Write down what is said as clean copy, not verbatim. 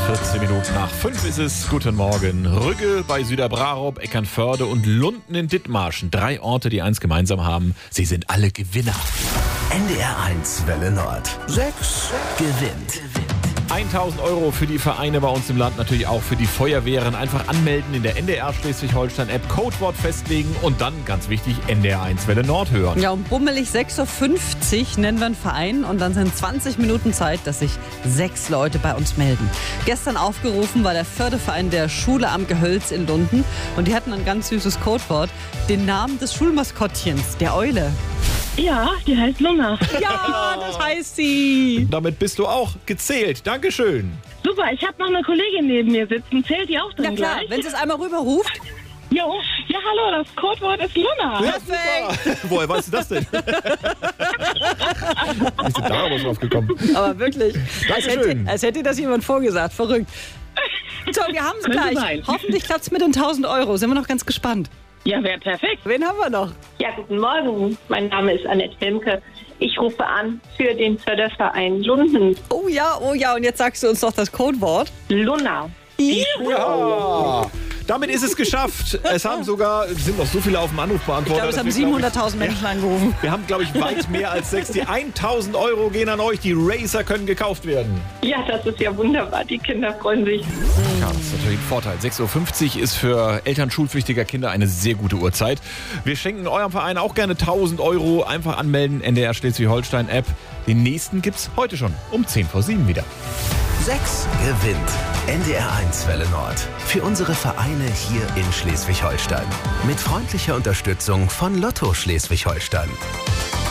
14 Minuten nach 5 ist es. Guten Morgen. Rügge bei Süderbrarup, Eckernförde und Lunden in Dithmarschen. 3 Orte, die eins gemeinsam haben. Sie sind alle Gewinner. NDR 1 Welle Nord. 6 gewinnt. 1.000 Euro für die Vereine bei uns im Land, natürlich auch für die Feuerwehren. Einfach anmelden in der NDR Schleswig-Holstein-App, Codewort festlegen und dann, ganz wichtig, NDR 1 Welle Nord hören. Ja, um bummelig 6.50 Uhr nennen wir einen Verein und dann sind 20 Minuten Zeit, dass sich 6 Leute bei uns melden. Gestern aufgerufen war der Förderverein der Schule am Gehölz in Lunden und die hatten ein ganz süßes Codewort, den Namen des Schulmaskottchens, der Eule. Ja, die heißt Luna. Ja, das heißt sie. Damit bist du auch gezählt. Dankeschön. Super, ich habe noch eine Kollegin neben mir sitzen. Zählt die auch Ja dann klar, gleich? wenn sie es einmal rüberruft. Jo, ja hallo, das Codewort ist Luna. Ja, super. Woher weißt du das denn? Wie sind da aber drauf gekommen? Aber wirklich, Dankeschön. als hätte das jemand vorgesagt. Verrückt. So, wir haben es Könnte gleich. sein. Hoffentlich klappt es mit den 1.000 Euro. Sind wir noch ganz gespannt. Ja, wäre perfekt. Wen haben wir noch? Ja, guten Morgen. Mein Name ist Annette Wilmke. Ich rufe an für den Förderverein Lunden. Oh ja. Und jetzt sagst du uns doch das Codewort. Luna. Ja. Damit ist es geschafft. Es haben sind noch so viele auf dem Anrufbeantworter. Ich glaube, es haben 700.000 Menschen angerufen. Wir haben, glaube ich, weit mehr als 6. Die 1.000 Euro gehen an euch. Die Racer können gekauft werden. Ja, das ist ja wunderbar. Die Kinder freuen sich. Ja, das ist natürlich ein Vorteil. 6.50 Uhr ist für Eltern schulpflichtiger Kinder eine sehr gute Uhrzeit. Wir schenken eurem Verein auch gerne 1.000 Euro. Einfach anmelden, NDR Schleswig-Holstein-App. Den nächsten gibt's heute schon um 6:50 wieder. 6 gewinnt. NDR 1 Welle Nord. Für unsere Vereine hier in Schleswig-Holstein. Mit freundlicher Unterstützung von Lotto Schleswig-Holstein.